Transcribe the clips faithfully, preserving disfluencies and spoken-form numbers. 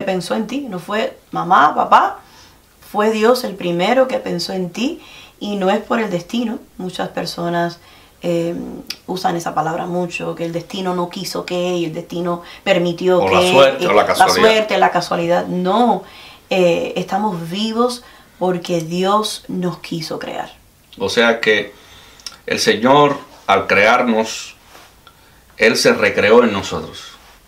pensó en ti, no fue mamá, papá, fue Dios el primero que pensó en ti, y no es por el destino. Muchas personas eh, usan esa palabra mucho, que el destino no quiso que, y el destino permitió o que. La suerte, eh, o la casualidad. La suerte, la casualidad. No, eh, estamos vivos porque Dios nos quiso crear. O sea que el Señor, al crearnos, Él se recreó en nosotros.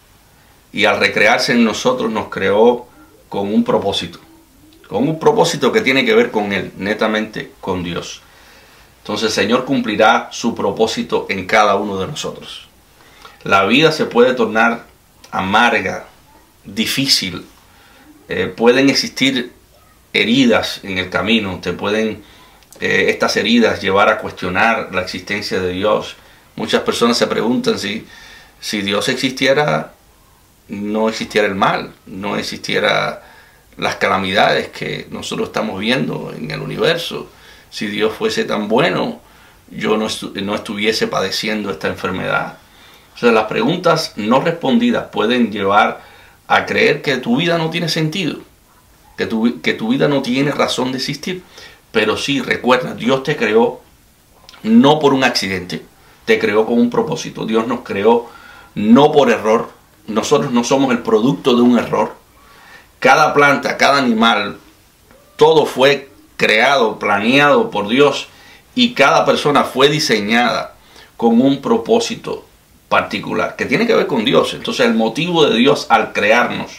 Y al recrearse en nosotros, nos creó con un propósito. Con un propósito que tiene que ver con Él, netamente con Dios. Entonces el Señor cumplirá su propósito en cada uno de nosotros. La vida se puede tornar amarga, difícil. Eh, pueden existir heridas en el camino. Te pueden eh, estas heridas llevar a cuestionar la existencia de Dios. Muchas personas se preguntan si, si Dios existiera, no existiera el mal, no existiera las calamidades que nosotros estamos viendo en el universo. Si Dios fuese tan bueno, yo no, estu no estuviese padeciendo esta enfermedad. O sea, las preguntas no respondidas pueden llevar a creer que tu vida no tiene sentido, que tu, que tu vida no tiene razón de existir. Pero sí, recuerda, Dios te creó no por un accidente, te creó con un propósito. Dios nos creó no por error. Nosotros no somos el producto de un error. Cada planta, cada animal, todo fue creado, planeado por Dios, y cada persona fue diseñada con un propósito particular que tiene que ver con Dios. Entonces el motivo de Dios al crearnos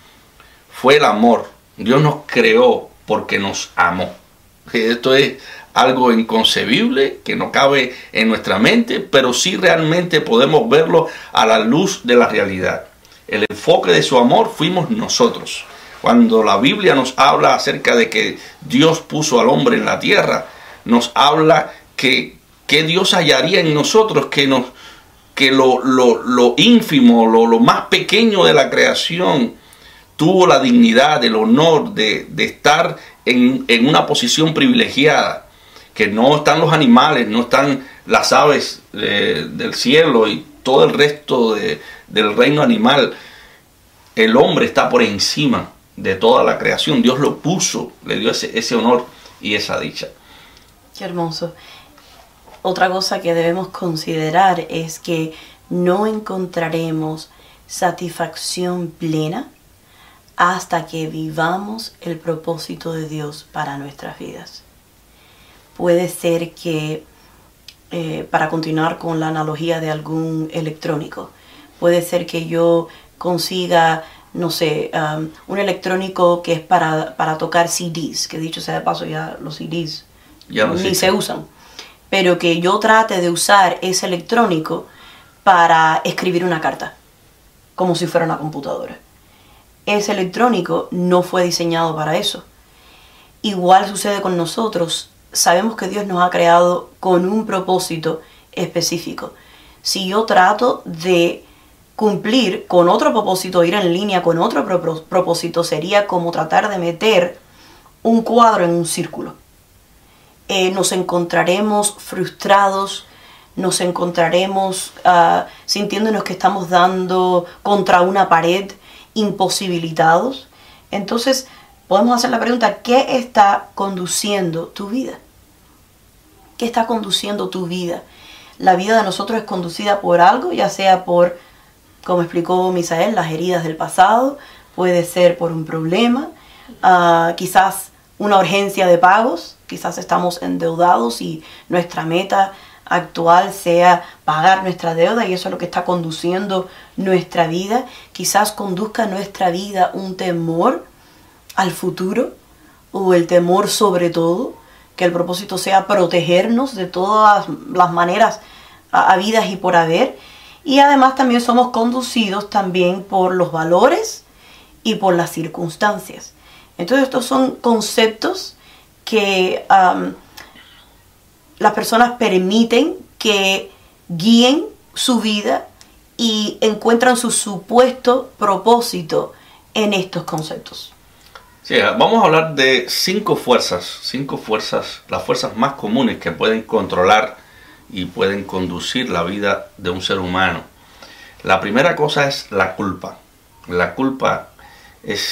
fue el amor. Dios nos creó porque nos amó. Esto es algo inconcebible que no cabe en nuestra mente, pero sí realmente podemos verlo a la luz de la realidad. El enfoque de su amor fuimos nosotros. Cuando la Biblia nos habla acerca de que Dios puso al hombre en la tierra, nos habla que, que Dios hallaría en nosotros, que, nos, que lo, lo, lo ínfimo, lo, lo más pequeño de la creación, tuvo la dignidad, el honor de, de estar en, en una posición privilegiada, que no están los animales, no están las aves eh, del cielo y todo el resto de, del reino animal. El hombre está por encima de toda la creación. Dios lo puso, le dio ese, ese honor y esa dicha. Qué hermoso. Otra cosa que debemos considerar es que no encontraremos satisfacción plena hasta que vivamos el propósito de Dios para nuestras vidas. Puede ser que, eh, para continuar con la analogía de algún electrónico, puede ser que yo consiga, no sé, um, un electrónico que es para, para tocar C Ds, que dicho sea de paso ya los C Ds ya no ni existe. se usan, pero que yo trate de usar ese electrónico para escribir una carta, como si fuera una computadora. Ese electrónico no fue diseñado para eso. Igual sucede con nosotros. Sabemos que Dios nos ha creado con un propósito específico. Si yo trato de cumplir con otro propósito, ir en línea con otro propósito, sería como tratar de meter un cuadro en un círculo. Eh, nos encontraremos frustrados, nos encontraremos uh, sintiéndonos que estamos dando contra una pared, imposibilitados. Entonces podemos hacer la pregunta: ¿qué está conduciendo tu vida? ¿Qué está conduciendo tu vida? La vida de nosotros es conducida por algo, ya sea por, como explicó Misael, las heridas del pasado, puede ser por un problema, uh, quizás una urgencia de pagos, quizás estamos endeudados y nuestra meta actual sea pagar nuestra deuda, y eso es lo que está conduciendo nuestra vida. Quizás conduzca nuestra vida un temor al futuro, o el temor sobre todo, que el propósito sea protegernos de todas las maneras habidas y por haber. Y además también somos conducidos también por los valores y por las circunstancias. Entonces estos son conceptos que um, las personas permiten que guíen su vida y encuentran su supuesto propósito en estos conceptos. Sí, vamos a hablar de cinco fuerzas, cinco fuerzas, las fuerzas más comunes que pueden controlar y pueden conducir la vida de un ser humano. La primera cosa es la culpa. La culpa es